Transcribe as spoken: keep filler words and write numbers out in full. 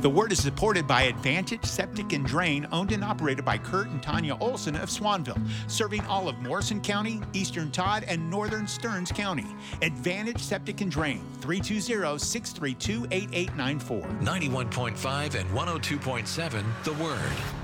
The Word is supported by Advantage Septic and Drain, owned and operated by Kurt and Tanya Olson of Swanville, serving all of Morrison County, Eastern Todd, and Northern Stearns County. Advantage Septic and Drain, three two zero, six three two, eight eight nine four. ninety-one point five and one oh two point seven, The Word.